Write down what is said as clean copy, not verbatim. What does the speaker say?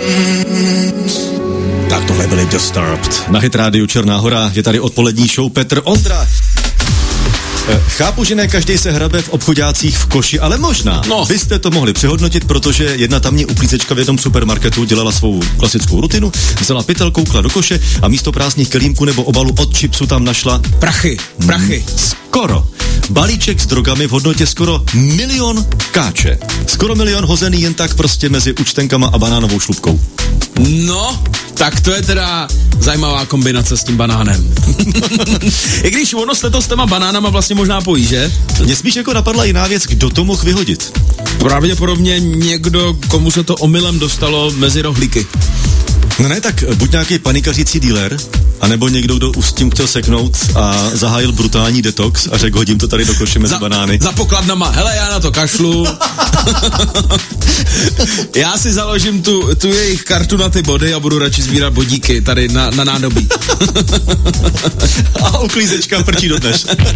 Tak tohle byli Disturbed. Na Hit Rádiu Černá Hora je tady odpolední show Petr Ondra. Chápu, že ne každý se hrabe v obchodácích v koši, ale možná byste to mohli přehodnotit, protože jedna tamní uklízečka v jednom supermarketu dělala svou klasickou rutinu, vzala pytel, koukla do koše a místo prázdných kelímků nebo obalu od chipsu tam našla prachy. Skoro. Balíček s drogami v hodnotě skoro 1 milion káče. Skoro 1 milion hozený jen tak prostě mezi účtenkama a banánovou šlupkou. No, tak to je teda zajímavá kombinace s tím banánem. I když ono se to s těma banánama vlastně možná pojí, že? Mně spíš jako napadla jiná věc, kdo to mohl vyhodit. Pravděpodobně někdo, komu se to omylem dostalo mezi rohlíky. No ne, tak buď nějaký panikařící dealer, anebo někdo, kdo už s tím chtěl seknout a zahájil brutální detox a řekl, hodím to tady do koše mezi banány. Za pokladnama, hele, já na to kašlu. Já si založím tu jejich kartu na ty body a budu radši sbírat bodíky tady na nádobí. A uklízečka frčí do dneš.